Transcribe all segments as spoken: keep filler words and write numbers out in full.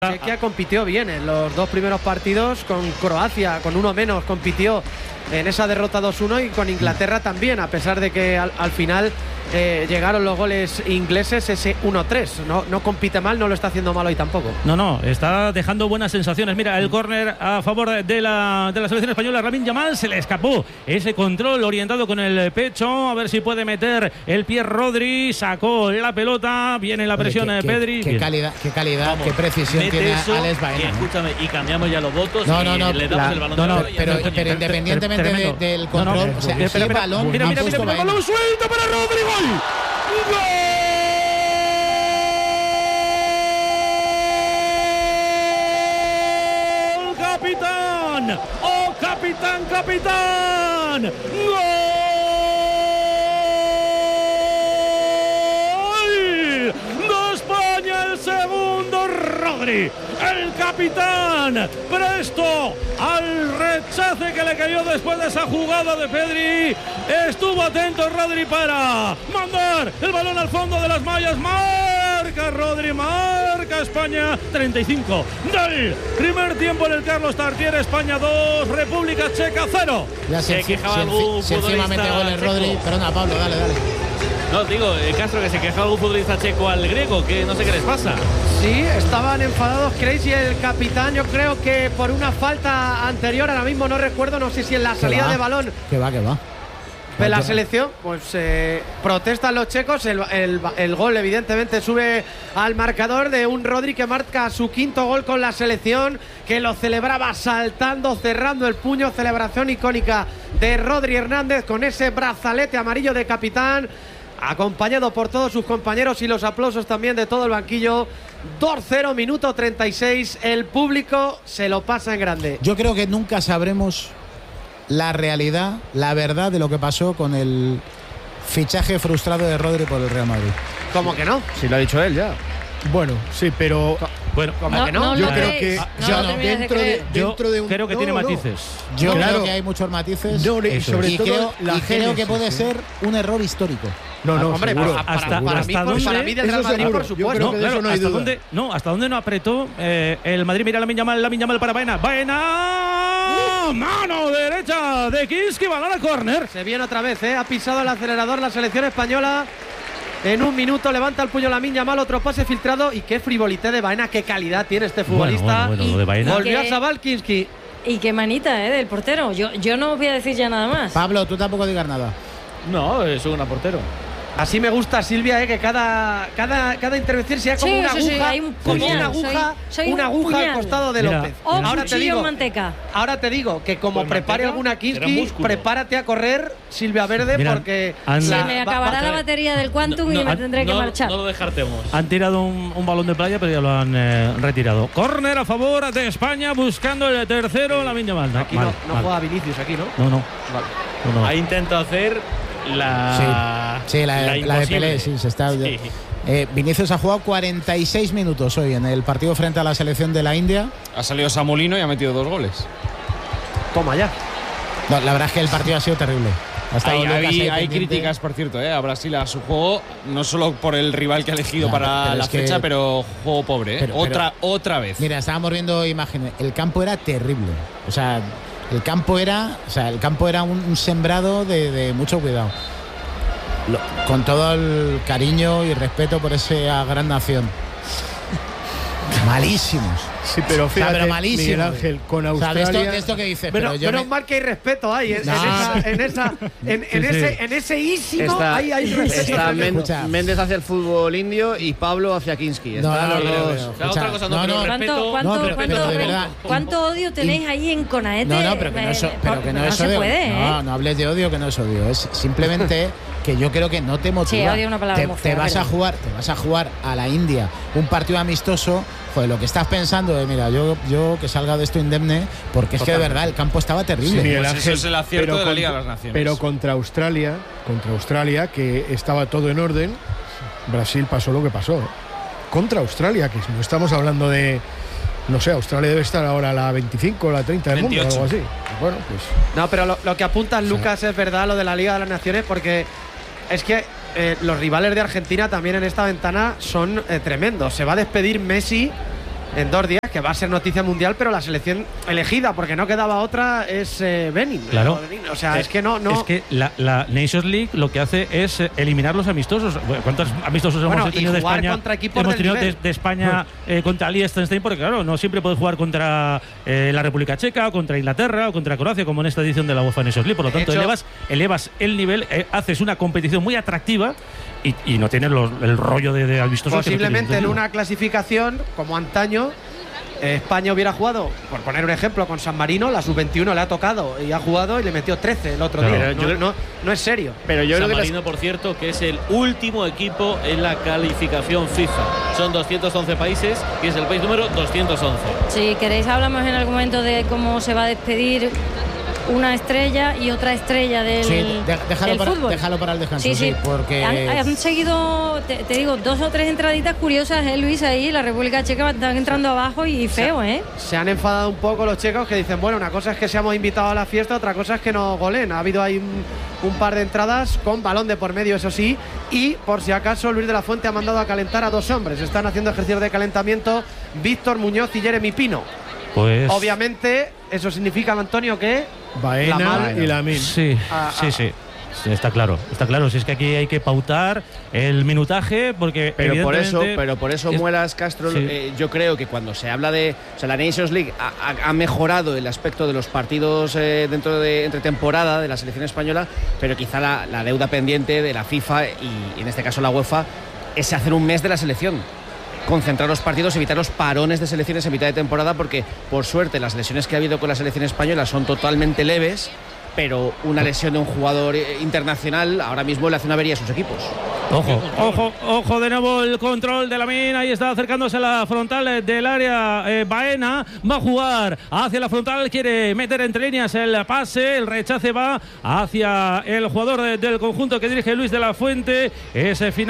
Chequia compitió bien en los dos primeros partidos con Croacia, con uno menos, compitió en esa derrota dos uno y con Inglaterra también, a pesar de que al, al final eh, llegaron los goles ingleses, ese uno tres. No, no compite mal, no lo está haciendo mal hoy tampoco. No, no, está dejando buenas sensaciones. Mira, el córner a favor de la, de la selección española. Lamine Yamal, se le escapó ese control orientado con el pecho, a ver si puede meter el pie Rodri, sacó la pelota, viene la presión de Pedri. Qué, qué calidad, qué calidad, Vamos, qué precisión tiene eso, Alex Baena. Y escúchame, y cambiamos ya los votos no, y no, no, le damos la, el balón no, de no, oro. pero, pero, pero independientemente de, del control, no, no, o sea, mira, ese mira, balón, mira, mira, mira, mira, balón suelto para Rodri, gol. ¡Gol! ¡Capitán! ¡Oh, capitán, capitán! ¡Gol! ¡De España el segundo, Rodri! El capitán, presto al rechace que le cayó después de esa jugada de Pedri. Estuvo atento Rodri para mandar el balón al fondo de las mallas. Marca Rodri, marca España. treinta y cinco del primer tiempo en el Carlos Tartiere. España dos, República Checa cero. Ya se, se quejaba si, algún si encima mete goles Rodri. Perdona, Pablo, dale, dale. No, digo, eh, Castro, que se quejaba algún futbolista checo al griego, que no sé qué les pasa. Sí, estaban enfadados Kreis y el capitán, yo creo que por una falta anterior, ahora mismo no recuerdo, no sé si en la salida de balón que va, que va de la selección, pues eh, protestan los checos, el, el, el gol evidentemente sube al marcador de un Rodri que marca su quinto gol con la selección, que lo celebraba saltando, cerrando el puño, celebración icónica de Rodri Hernández con ese brazalete amarillo de capitán, acompañado por todos sus compañeros y los aplausos también de todo el banquillo. Dos cero, minuto treinta y seis, el público se lo pasa en grande. Yo creo que nunca sabremos la realidad, la verdad de lo que pasó con el fichaje frustrado de Rodri por el Real Madrid. ¿Cómo que no? Si lo ha dicho él ya. Bueno, sí, pero bueno, ¿cómo no, que no? no yo lo creo creéis, que no yo lo no, terminas dentro de de, creer. dentro de un creo que no, tiene no. matices. Yo claro. creo que hay muchos matices. No, y Eso sobre y todo creo, la y creo que génesis, puede sí. ser un error histórico. No, no, hombre, seguro. para, para, Hasta- para, hasta mí, por- dónde- para mí del Real eso Madrid, seguro. por Yo supuesto. creo que de Claro, eso no hay hasta duda. dónde, no, hasta dónde no apretó eh, el Madrid. Mira Lamine Yamal, Lamine Yamal para Baena. Baena, mano derecha de Kinski, balón a córner. Se viene otra vez, ¿eh? Ha pisado el acelerador la selección española. En un minuto levanta el puño Lamine Yamal, otro pase filtrado. Y qué frivolité de Baena, qué calidad tiene este futbolista. Bueno, bueno, bueno, lo de Baena. Volvió a Que- Sabal Kinski. Y qué manita, ¿eh? Del portero. Yo, yo no os voy a decir ya nada más. Pablo, tú tampoco digas nada. No, es un portero. Así me gusta, Silvia, ¿eh? Que cada, cada, cada intervención sea como Sí, una sí, aguja, sí, hay un como puñal, una aguja, soy- soy una un aguja al puñal. costado de Mira, López. O Ahora te cuchillo digo, en manteca. ahora te digo que como Pues prepare manteca, alguna era Kinski, músculo. prepárate a correr, Silvia Verde, Mira, porque han- Se la- me va- acabará va- la batería del Quantum No, y me no, tendré que no, marchar. No lo descartemos. Han tirado un, un balón de playa, pero ya lo han eh, retirado. Córner a favor de España, buscando el tercero, Lamine Yamal. Aquí Mal, no, no mal. juega Vinicius, aquí, ¿no? No, no. no, no. Ahí intento hacer la. Sí, la, la de imposible. Pelé, sí, se está. Sí. Eh, Vinicius ha jugado cuarenta y seis minutos hoy en el partido frente a la selección de la India. Ha salido Samolino y ha metido dos goles. Toma ya. No, la verdad es que el partido ha sido terrible. Ha estado Hay, Lucas hay- ahí hay pendiente. críticas, por cierto, ¿eh? a Brasil, a su juego, no solo por el rival que ha elegido Ya, para pero la es que- fecha, pero juego pobre. ¿eh? Pero- otra, otra vez. Mira, estábamos viendo imágenes. El campo era terrible. O sea, el campo era, o sea, el campo era un, un sembrado de, de mucho cuidado. Lo- con todo el cariño y respeto por esa gran nación. Malísimos. Sí, pero O sea, fíjate, pero malísimo. Miguel Ángel, con O sea, de Australia. esto, de esto que dices, Pero, pero yo menos me- mal que hay respeto ahí, en, No. en esa, en, esa, en, en Sí, ese, sí. en ese ísimo Está- hay, hay respeto. Está Men- Escucha. Méndez hacia el fútbol indio y Pablo hacia Kinski. No, Están no, los no, dos. no, no. Claro, Escucha, otra cosa no, no, pero no. respeto. ¿Cuánto, cuánto, No, pero- cuánto, pero de verdad, cuánto odio tenéis ahí en Conaete? No, no, pero que no, es, Eh, pero que no, es se odio. puede, no, ¿eh? no hables de odio, que no es odio. Es simplemente que yo creo que no te motiva. Sí, odio es una palabra te, muy te fea, vas a pero- jugar, te vas a jugar a la India un partido amistoso. Joder, lo que estás pensando es, mira, yo, yo que salga de esto indemne, porque es que de verdad el campo estaba Sí, terrible. Miguel Pues Ángel, eso es el acierto pero de la contra- Liga de las Naciones. Pero contra Australia, contra Australia, que estaba todo en orden, Brasil pasó lo que pasó. Contra Australia, que no estamos hablando de. No sé, Australia debe estar ahora a la veinticinco, la treinta del mundo, veintiocho. algo así. Bueno, pues. No, pero lo, lo que apunta Lucas es verdad, lo de la Liga de las Naciones, porque es que eh, los rivales de Argentina también en esta ventana son eh, tremendos. Se va a despedir Messi en dos días, que va a ser noticia mundial, pero la selección elegida, porque no quedaba otra, es eh, Benin. Claro. Benin. O sea, Eh, es que no. no Es que la, la Nations League lo que hace es eh, eliminar los amistosos. Bueno, ¿cuántos amistosos Bueno, hemos y tenido de jugar España? contra equipos hemos del tenido de, nivel. de España eh, contra Liechtenstein, porque claro, no siempre puedes jugar contra eh, la República Checa, o contra Inglaterra, o contra Croacia, como en esta edición de la UEFA Nations League. Por lo De tanto, hecho- elevas, elevas el nivel, eh, haces una competición muy atractiva y, y no tienes los- el rollo de, de amistosos. que no posiblemente tienen en sentido. una clasificación como antaño, eh, España hubiera jugado, por poner un ejemplo, con San Marino, la sub veintiuno le ha tocado y ha jugado y le metió trece el otro Claro. día. Pero No, yo creo- no- no es serio. Pero yo San creo que las- Marino, por cierto, que es el último equipo en la calificación FIFA. Son doscientos once países y es el país número doscientos once. Si queréis hablamos en algún momento de cómo se va a despedir una estrella y otra estrella del, Sí, de- déjalo, del para, fútbol. déjalo para el descanso, Sí, sí, sí, porque han, han seguido, te, te digo, dos o tres entraditas curiosas, ¿eh, Luis? Ahí la República Checa están entrando abajo y feo, ¿eh? Se han enfadado un poco los checos que dicen, bueno, una cosa es que seamos invitados a la fiesta, otra cosa es que nos golen. Ha habido ahí un, un par de entradas con balón de por medio, eso sí, y por si acaso Luis de la Fuente ha mandado a calentar a dos hombres. Están haciendo ejercicios de calentamiento Víctor Muñoz y Jeremy Pino. Pues Obviamente, eso significa, Antonio, que Baena Lamal y Lamin. Sí, Ah, sí, ah. sí. Sí, está claro, está claro. Si es que aquí hay que pautar el minutaje, porque Pero por eso, evidentemente pero por eso es- Muelas Castro, sí. eh, yo creo que cuando se habla de, o sea, la Nations League ha, ha- ha mejorado el aspecto de los partidos eh, dentro de entre temporada de la selección española, pero quizá la, la deuda pendiente de la FIFA y, y en este caso la UEFA es hacer un mes de la selección. Concentrar los partidos, evitar los parones de selecciones en mitad de temporada, porque por suerte las lesiones que ha habido con la selección española son totalmente leves, pero una lesión de un jugador eh, internacional ahora mismo le hace una avería a sus equipos. Ojo, ojo, ojo de nuevo el control de la mina. Ahí está acercándose a la frontal del área. eh, Baena va a jugar hacia la frontal. Quiere meter entre líneas el pase. El rechace va hacia el jugador de- del conjunto que dirige Luis de la Fuente. Es eh,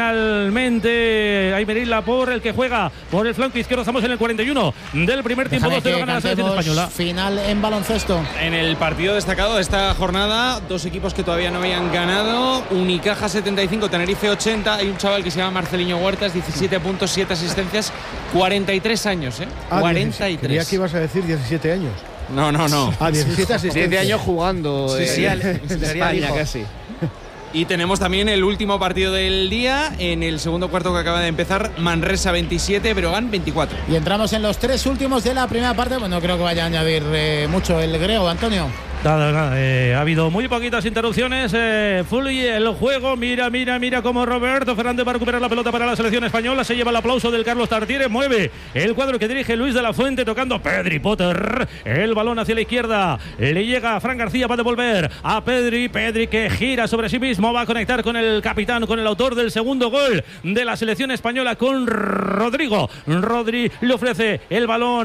finalmente Aymeril Laporte el que juega por el flanco izquierdo. Estamos en el cuarenta y uno del primer tiempo. déjame dos cero que gana la selección cantemos española. final en baloncesto. En el partido destacado de esta jornada, dos equipos que todavía no habían ganado. Unicaja setenta y cinco, Tenerife ochenta. Hay un chaval que se llama Marceliño Huertas, diecisiete puntos, siete asistencias, cuarenta y tres años, ¿eh? Ah, cuarenta y diecisiete. Creía tres. que ibas a decir diecisiete años. No, no, no. Ah, diecisiete asistencias. siete años jugando Sí, eh, sí, el- en sería el España hijo. casi. Y tenemos también el último partido del día, en el segundo cuarto que acaba de empezar, Manresa veintisiete, Breogán veinticuatro. Y entramos en los tres últimos de la primera parte. Bueno, no creo que vaya a añadir eh, mucho el griego, Antonio. Nada, nada, eh, ha habido muy poquitas interrupciones. Eh, fluye el juego. Mira, mira, mira cómo Roberto Fernández va a recuperar la pelota para la selección española. Se lleva el aplauso del Carlos Tartiere. Mueve el cuadro que dirige Luis de la Fuente, tocando Pedri Potter. El balón hacia la izquierda. Le llega a Fran García para devolver a Pedri. Pedri que gira sobre sí mismo. Va a conectar con el capitán, con el autor del segundo gol de la selección española, con Rodrigo. Rodri le ofrece el balón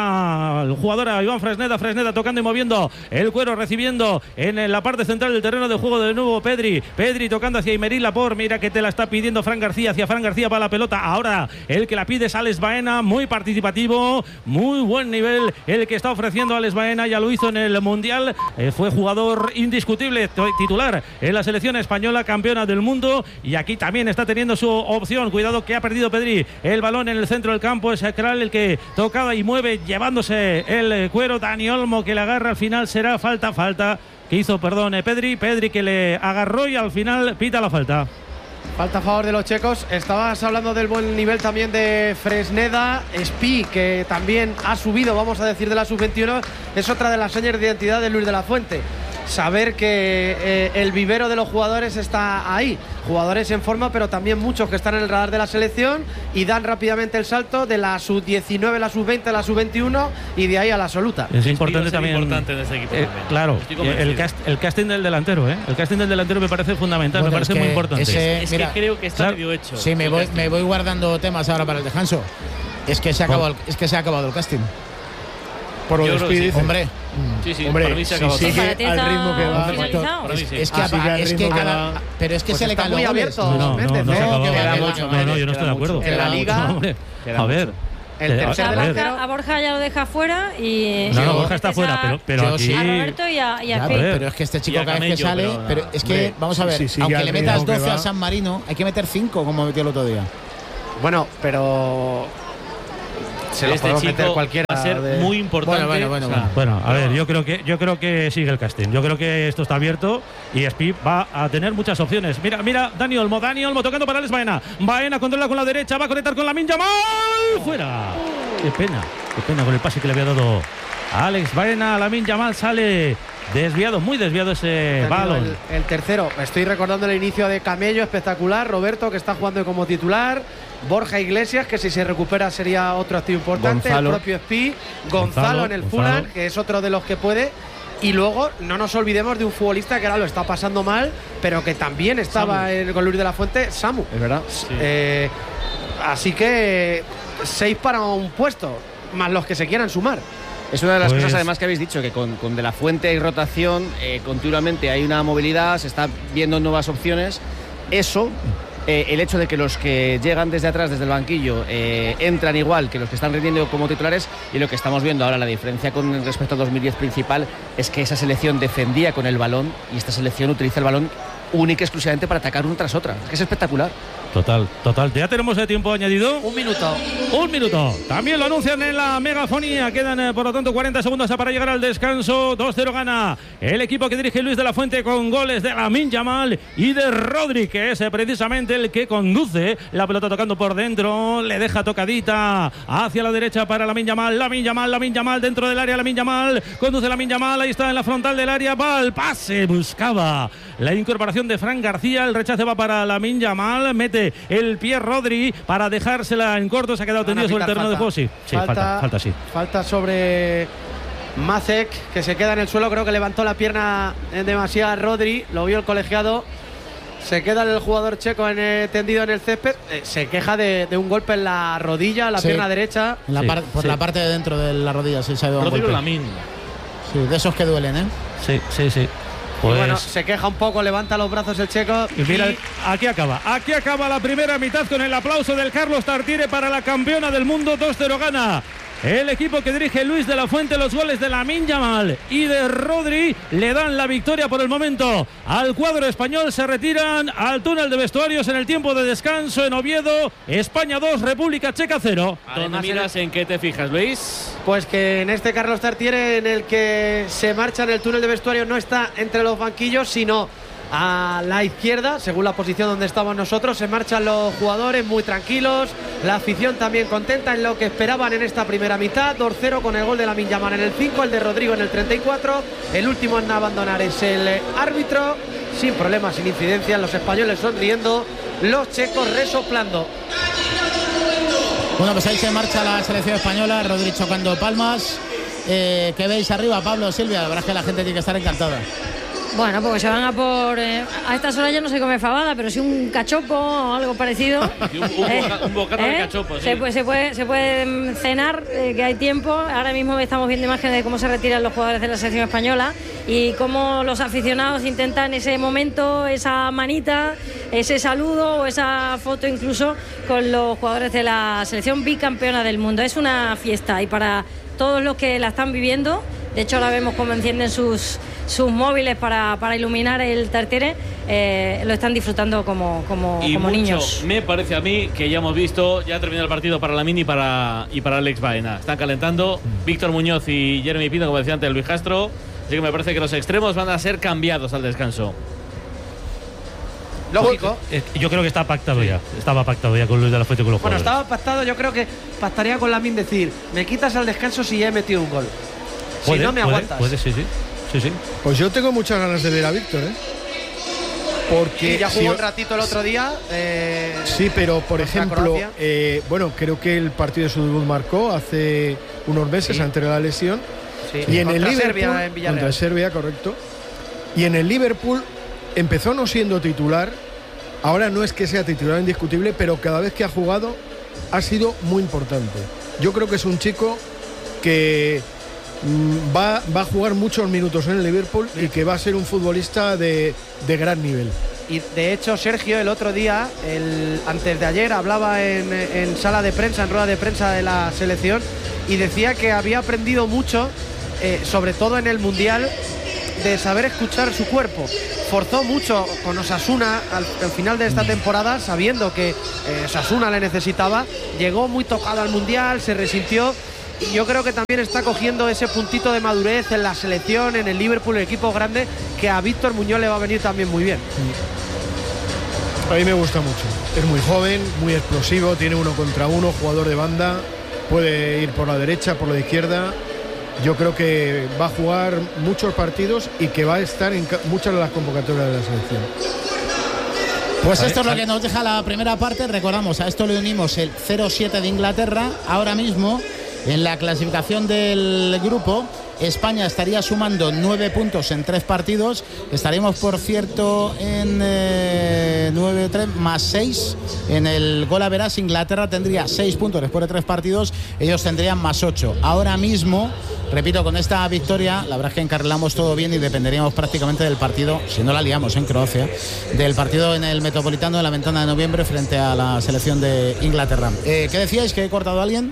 al jugador, a Iván Fresneda. Fresneda tocando y moviendo el cuero, recibiendo en la parte central del terreno de juego de nuevo Pedri. Pedri tocando hacia Aymeril Laporte. Mira que te la está pidiendo Fran García. Hacia Fran García va la pelota. Ahora el que la pide es Alex Baena. Muy participativo, muy buen nivel el que está ofreciendo Alex Baena. Ya lo hizo en el Mundial. Eh, fue jugador indiscutible, titular en la selección española, campeona del mundo. Y aquí también está teniendo su opción. Cuidado que ha perdido Pedri el balón en el centro del campo. Es Kral el que tocaba y mueve, llevándose el cuero. Dani Olmo que le agarra. Al final será falta, falta que hizo, perdón, eh, Pedri. Pedri que le agarró y al final pita la falta. Falta a favor de los checos. Estabas hablando del buen nivel también de Fresneda. Spi, que también ha subido, vamos a decir, de la sub veintiuno. Es otra de las señas de identidad de Luis de la Fuente. Saber que eh, el vivero de los jugadores está ahí. Jugadores en forma, pero también muchos que están en el radar de la selección y dan rápidamente el salto de la sub diecinueve a la sub veinte a la sub veintiuno y de ahí a la absoluta. Es importante también. importante en este equipo eh, también. claro, Estoy el, convencido. cast, el casting del delantero, ¿eh? El casting del delantero me parece fundamental, Bueno, me parece es que muy importante. ese- Es mira, que creo que está claro, medio hecho. Sí, me el voy, casting. me voy guardando temas ahora para el descanso. Es que se ha acabado, el, es que se ha acabado el casting. Por lo Yo de creo que Speedy, sí. dice. Hombre, Sí, sí, Hombre, para mí se sí, acabó sí, todo. que Para ti al está ritmo que va. finalizado. Para mí es, sí. es que, Así que al es que ritmo que cada, va- pero es que Pues se le está caen muy los goles. abierto. No, no, Méndez, no, se ¿eh? acabó. Queda No, mucho, no, no, yo no queda estoy de acuerdo. mucho. En la liga, hombre, queda a ver. mucho. El eh, tercer a A ver. delantero. Borja, a Borja ya lo deja fuera y. No, no, Yo- Borja está fuera, pero, pero yo aquí. sí. A Roberto y a, y a Ya, Pi. pero, ver. pero es que este Y chico a cada vez que Camello, sale, pero- pero es que Hombre, vamos a ver, sí, sí, aunque ya le el metas ritmo que doce a va. San Marino, hay que meter cinco como metió el otro día. Bueno, pero se lo este podemos chico meter cualquiera va a ser de- muy importante. Bueno, bueno, bueno, O sea, Bueno, a ver, yo creo que yo creo que sigue el casting. Yo creo que esto está abierto y Speed va a tener muchas opciones. Mira, mira, Dani Olmo, Dani Olmo tocando para Alex Baena. Baena controla con la derecha, va a conectar con Lamine Yamal. ¡Fuera! Qué pena, qué pena con el pase que le había dado Alex Baena. Lamine Yamal sale desviado, muy desviado ese Tenido balón. El, el tercero, estoy recordando el inicio de Camello, espectacular. Roberto, que está jugando como titular. Borja Iglesias, que si se recupera sería otro activo importante. Gonzalo. El propio Spi. Gonzalo, Gonzalo, en el Gonzalo. Fulham, que es otro de los que puede. Y luego no nos olvidemos de un futbolista que ahora lo está pasando mal, pero que también estaba en, con Luis de la Fuente, Samu. Es verdad. Eh, así que seis para un puesto, más los que se quieran sumar. Es una de las Pues- cosas además que habéis dicho, que con, con De la Fuente y rotación eh, continuamente hay una movilidad, se está viendo nuevas opciones. Eso, eh, el hecho de que los que llegan desde atrás, desde el banquillo, eh, entran igual que los que están rindiendo como titulares, y lo que estamos viendo ahora, la diferencia con respecto a dos mil diez principal, es que esa selección defendía con el balón y esta selección utiliza el balón única y exclusivamente para atacar una tras otra. Es que es espectacular. Total, total. ¿Ya tenemos de tiempo añadido? Un minuto. Un minuto. También lo anuncian en la megafonía. Quedan, eh, por lo tanto, cuarenta segundos para llegar al descanso. dos cero gana el equipo que dirige Luis de la Fuente con goles de Lamine Yamal y de Rodri, que es eh, precisamente el que conduce. La pelota tocando por dentro. Le deja tocadita hacia la derecha para Lamine Yamal. Lamine Yamal, Lamine Yamal dentro del área. Lamine Yamal conduce Lamine Yamal. Ahí está en la frontal del área. Va al pase. Buscaba la incorporación de Fran García. El rechace va para Lamine Yamal. Mete el pie Rodri para dejársela en corto. Se ha quedado Van a tendido sobre el pitar terreno de falta. juego. Sí, sí, falta, falta, sí. Falta sobre Macek, que se queda en el suelo. Creo que levantó la pierna en demasiado a Rodri. Lo vio el colegiado. Se queda el jugador checo en, eh, tendido en el césped. Eh, se queja de, de un golpe en la rodilla, la Sí. pierna derecha. En la Sí, par- por sí. la parte de dentro de la rodilla, sí, se ha ido un Rodrigo golpe. Lamine. Sí, de esos que duelen, ¿eh? Sí, sí, sí. Y Pues, bueno, se queja un poco, levanta los brazos el checo. y mira, y- aquí acaba. Aquí acaba la primera mitad con el aplauso del Carlos Tartiere para la campeona del mundo. dos cero gana el equipo que dirige Luis de la Fuente. Los goles de Lamine Yamal y de Rodri le dan la victoria por el momento al cuadro español. Se retiran al túnel de vestuarios en el tiempo de descanso en Oviedo. España dos, República Checa cero. ¿Dónde Además, miras? ¿En qué te fijas, Luis? Pues que en este Carlos Tartiere, en el que se marcha en el túnel de vestuario, no está entre los banquillos, sino a la izquierda, según la posición donde estamos nosotros. Se marchan los jugadores muy tranquilos, la afición también contenta en lo que esperaban en esta primera mitad. dos cero con el gol de Lamine Yamal en el cinco, el de Rodrigo en el treinta y cuatro. El último en abandonar es el árbitro, sin problemas, sin incidencias. Los españoles sonriendo, los checos resoplando. Bueno, pues ahí se marcha la selección española. Rodri chocando palmas. Eh, ¿Qué veis arriba, Pablo, Silvia? La verdad es que la gente tiene que estar encantada. Bueno, porque se van a por... eh, a estas horas ya no se come fabada, pero sí un cachopo o algo parecido. Y un- un Eh, boca- un bocata de cachopo, sí. Se puede, se puede, se puede mm, cenar, eh, que hay tiempo. Ahora mismo estamos viendo imágenes de cómo se retiran los jugadores de la selección española y cómo los aficionados intentan ese momento, esa manita, ese saludo o esa foto incluso con los jugadores de la selección bicampeona del mundo. Es una fiesta y para todos los que la están viviendo, de hecho ahora vemos cómo encienden sus, sus móviles para, para iluminar el Tartiere, eh, lo están disfrutando como, como, Y como mucho, niños. me parece a mí que ya hemos visto, ya ha terminado el partido para Lamine y para, y para Alex Baena. Están calentando Víctor Muñoz y Jeremy Pino, como decía antes Luis Castro. Así que me parece que los extremos van a ser cambiados al descanso. Lógico. Eh, Yo creo que está pactado ya. Estaba pactado ya con Luis de la Fuente con los Bueno, jugadores. estaba pactado, yo creo que pactaría con Lamine decir, me quitas al descanso si ya he metido un gol. Si Puede, no me puede, aguantas. Puede, sí, sí. Sí, sí. Pues yo tengo muchas ganas de ver a Víctor, ¿eh? Porque Y ya si- jugó un ratito el otro día. eh, Sí, pero por contra ejemplo, Croacia. eh, bueno, creo que el partido de su debut marcó hace unos meses Sí. antes de la lesión. sí, Y en el contra Liverpool, Serbia en Villarreal. contra Serbia, correcto. Y en el Liverpool empezó no siendo titular. Ahora no es que sea titular indiscutible, pero cada vez que ha jugado ha sido muy importante. Yo creo que es un chico que mm, va, va a jugar muchos minutos en el Liverpool y que va a ser un futbolista de, de gran nivel. Y de hecho, Sergio, el otro día, el, antes de ayer, hablaba en, en sala de prensa, en rueda de prensa de la selección, y decía que había aprendido mucho, eh, sobre todo en el Mundial, de saber escuchar su cuerpo. Forzó mucho con Osasuna al, al final de esta temporada, sabiendo que eh, Osasuna le necesitaba. Llegó muy tocado al Mundial, se resintió. Y yo creo que también está cogiendo ese puntito de madurez en la selección, en el Liverpool, el equipo grande, que a Víctor Muñoz le va a venir también muy bien. A mí me gusta mucho. Es muy joven, muy explosivo, tiene uno contra uno, jugador de banda, puede ir por la derecha, por la izquierda. Yo creo que va a jugar muchos partidos y que va a estar en muchas de las convocatorias de la selección. Pues esto es lo que nos deja la primera parte. Recordamos, a esto le unimos el cero siete de Inglaterra. Ahora mismo, en la clasificación del grupo, España estaría sumando nueve puntos en tres partidos. Estaríamos, por cierto, en eh, nueve, tres más seis en el gol a verás. Inglaterra tendría seis puntos después de tres partidos. Ellos tendrían más ocho. Ahora mismo, repito, con esta victoria, la verdad es que encarrilamos todo bien y dependeríamos prácticamente del partido, si no la liamos en Croacia, del partido en el Metropolitano de la ventana de noviembre frente a la selección de Inglaterra. Eh, ¿Qué decíais? ¿Que he cortado a alguien?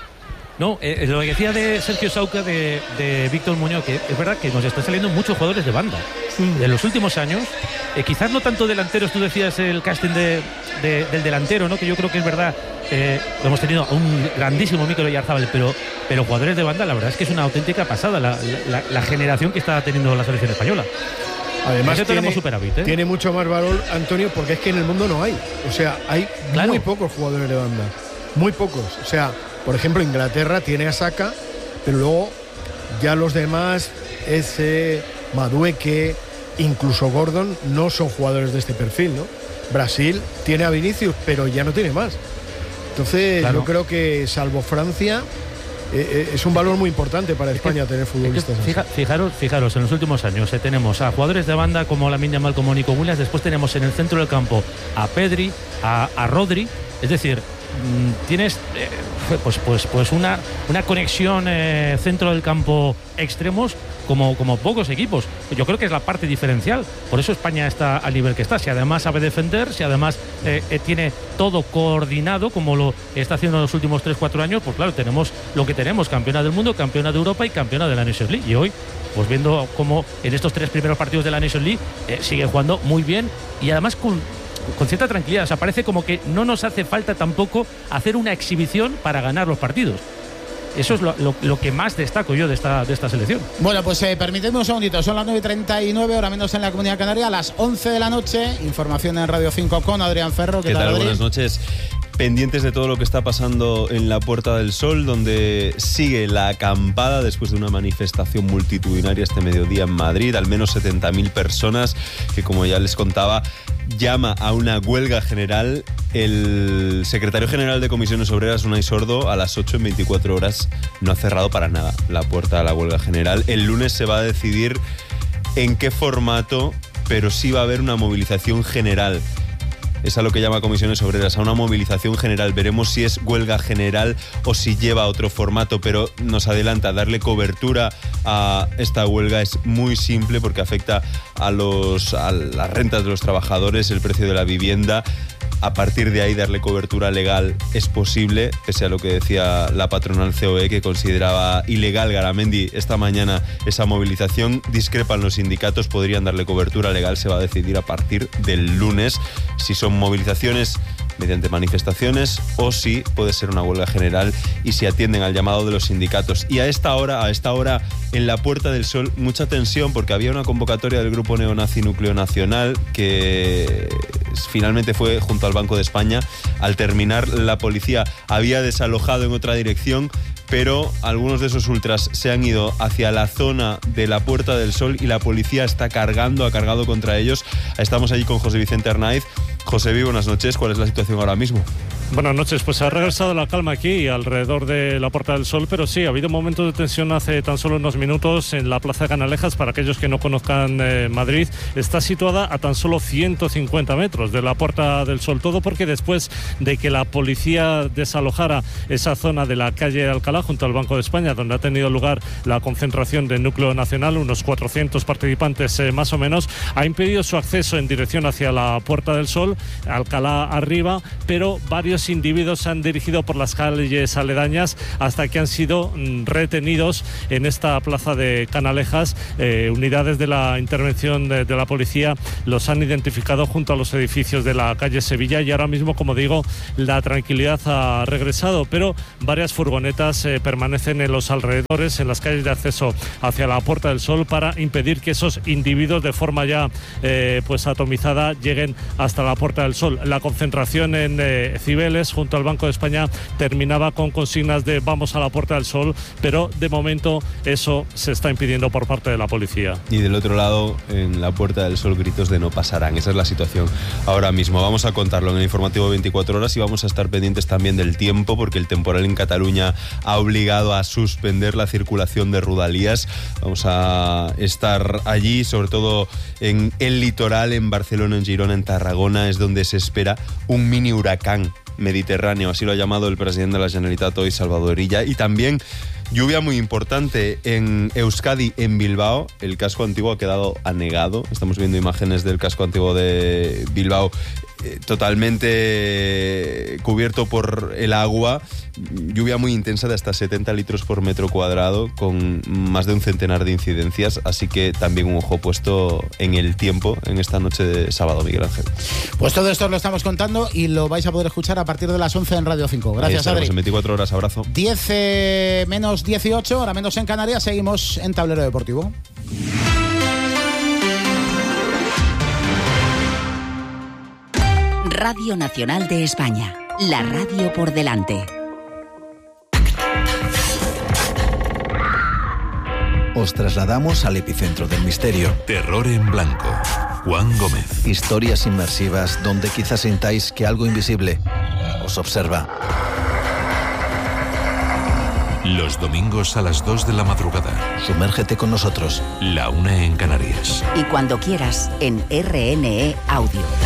No, eh, lo que decía de Sergio Sauca, de, de Víctor Muñoz, que es verdad que nos están saliendo muchos jugadores de banda. Mm. En los últimos años, eh, quizás no tanto delanteros, tú decías el casting de, de, del delantero, ¿no? Que yo creo que es verdad, eh, hemos tenido a un grandísimo Mikel Oyarzabal, pero, pero jugadores de banda, la verdad es que es una auténtica pasada la, la, la generación que está teniendo la selección española. Además tiene, superávit, ¿eh? tiene mucho más valor, Antonio, porque es que en el mundo no hay. O sea, hay claro. muy pocos jugadores de banda. Muy pocos. O sea, por ejemplo, Inglaterra tiene a Saka, pero luego ya los demás, ese, Madueke, incluso Gordon, no son jugadores de este perfil, ¿no? Brasil tiene a Vinicius, pero ya no tiene más. Entonces, claro. yo creo que, salvo Francia, eh, es un valor muy importante para España es que, tener futbolistas. Es que fija, fijaros, fijaros, en los últimos años eh, tenemos a jugadores de banda como Lamine Yamal, como Nico Williams, después tenemos en el centro del campo a Pedri, a, a Rodri, es decir, tienes eh, pues pues pues una una conexión eh, centro del campo extremos como, como pocos equipos. Yo creo que es la parte diferencial, por eso España está al nivel que está. Si además sabe defender, si además eh, eh, tiene todo coordinado como lo está haciendo en los últimos tres cuatro años, pues claro, tenemos lo que tenemos: campeona del mundo, campeona de Europa y campeona de la Nations League. Y hoy, pues viendo cómo en estos tres primeros partidos de la Nations League eh, sigue jugando muy bien y además con con cierta tranquilidad. O sea, parece como que no nos hace falta tampoco hacer una exhibición para ganar los partidos. Eso es lo, lo, lo que más destaco yo de esta, de esta selección. Bueno, pues eh, permitidme un segundito. Son las nueve y treinta y nueve, ahora menos en la Comunidad Canaria, a las once de la noche. Información en Radio cinco con Adrián Ferro. ¿Qué, ¿Qué tal? tal Buenas noches. Pendientes de todo lo que está pasando en la Puerta del Sol, donde sigue la acampada después de una manifestación multitudinaria este mediodía en Madrid. Al menos setenta mil personas que, como ya les contaba, llama a una huelga general. El secretario general de Comisiones Obreras, Unai Sordo, a las ocho en veinticuatro horas no ha cerrado para nada la puerta a la huelga general. El lunes se va a decidir en qué formato, pero sí va a haber una movilización general. Es a lo que llama Comisiones Obreras, a una movilización general. Veremos si es huelga general o si lleva otro formato, pero nos adelanta. Darle cobertura a esta huelga es muy simple porque afecta a, los, a las rentas de los trabajadores, el precio de la vivienda. A partir de ahí, darle cobertura legal es posible, pese a lo que decía la patronal C O E, que consideraba ilegal, Garamendi, esta mañana esa movilización. Discrepan los sindicatos, podrían darle cobertura legal. Se va a decidir a partir del lunes si son movilizaciones mediante manifestaciones o si puede ser una huelga general y si atienden al llamado de los sindicatos. Y a esta hora, a esta hora en la Puerta del Sol, mucha tensión porque había una convocatoria del grupo neonazi Núcleo Nacional que finalmente fue junto al Banco de España. Al terminar, la policía había desalojado en otra dirección, pero algunos de esos ultras se han ido hacia la zona de la Puerta del Sol y la policía está cargando, ha cargado contra ellos. Estamos allí con José Vicente Arnaiz. José Vi, buenas noches. ¿Cuál es la situación ahora mismo? Buenas noches. Pues ha regresado la calma aquí alrededor de la Puerta del Sol, pero sí, ha habido momentos de tensión hace tan solo unos minutos en la Plaza de Canalejas. Para aquellos que no conozcan eh, Madrid, está situada a tan solo ciento cincuenta metros de la Puerta del Sol. Todo porque después de que la policía desalojara esa zona de la calle Alcalá junto al Banco de España, donde ha tenido lugar la concentración del Núcleo Nacional, unos cuatrocientos participantes eh, más o menos, ha impedido su acceso en dirección hacia la Puerta del Sol, Alcalá arriba, pero varios varios individuos se han dirigido por las calles aledañas hasta que han sido mm, retenidos en esta plaza de Canalejas. Eh, unidades de la intervención de, de la policía los han identificado junto a los edificios de la calle Sevilla y ahora mismo, como digo, la tranquilidad ha regresado, pero varias furgonetas eh, permanecen en los alrededores, en las calles de acceso hacia la Puerta del Sol, para impedir que esos individuos de forma ya eh, pues atomizada lleguen hasta la Puerta del Sol. La concentración en eh, Cibeles, junto al Banco de España, terminaba con consignas de vamos a la Puerta del Sol, pero de momento eso se está impidiendo por parte de la policía. Y del otro lado, en la Puerta del Sol, gritos de no pasarán. Esa es la situación ahora mismo. Vamos a contarlo en el informativo veinticuatro horas y vamos a estar pendientes también del tiempo, porque el temporal en Cataluña ha obligado a suspender la circulación de Rodalies. Vamos a estar allí, sobre todo en el litoral, en Barcelona, en Girona, en Tarragona, es donde se espera un mini huracán mediterráneo, así lo ha llamado el presidente de la Generalitat hoy, Salvador Illa. Y también lluvia muy importante en Euskadi, en Bilbao. El casco antiguo ha quedado anegado. Estamos viendo imágenes del casco antiguo de Bilbao eh, totalmente cubierto por el agua. Lluvia muy intensa de hasta setenta litros por metro cuadrado, con más de un centenar de incidencias. Así que también un ojo puesto en el tiempo en esta noche de sábado, Miguel Ángel. Pues todo esto lo estamos contando y lo vais a poder escuchar a partir de las once en Radio cinco. Gracias, Adri. En veinticuatro horas, abrazo. diez eh, menos dieciocho, ahora menos en Canarias. Seguimos en Tablero Deportivo. Radio Nacional de España, la radio por delante. Os trasladamos al epicentro del misterio. Terror en blanco. Juan Gómez. Historias inmersivas donde quizás sintáis que algo invisible os observa. Los domingos a las dos de la madrugada. Sumérgete con nosotros. La una en Canarias. Y cuando quieras, en R N E Audio.